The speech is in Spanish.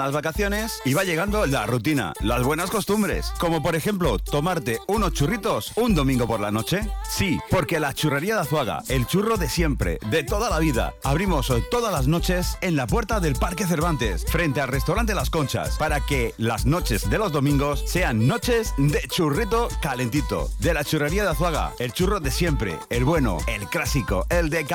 las vacaciones y va llegando la rutina, las buenas costumbres, como por ejemplo tomarte unos churritos un domingo por la noche. Sí, porque la Churrería de Azuaga, el churro de siempre, de toda la vida, abrimos hoy todas las noches en la puerta del Parque Cervantes, frente al restaurante Las Conchas, para que las noches de los domingos sean noches de churrito calentito. De la Churrería de Azuaga, el churro de siempre, el bueno, el clásico, el de